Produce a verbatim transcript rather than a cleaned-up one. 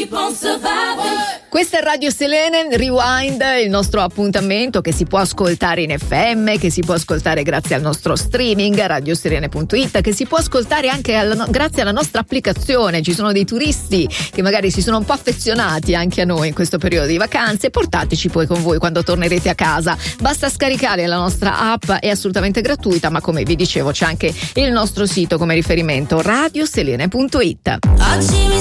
keep on surviving. Questa è Radio Selene Rewind, il nostro appuntamento che si può ascoltare in F M, che si può ascoltare grazie al nostro streaming radioselene punto it, che si può ascoltare anche alla, grazie alla nostra applicazione. Ci sono dei turisti che magari si sono un po' affezionati anche a noi in questo periodo di vacanze. Portateci poi con voi quando tornerete a casa. Basta scaricare la nostra app, è assolutamente gratuita, ma come vi dicevo c'è anche il nostro sito come riferimento radioselene punto it. Oggi mi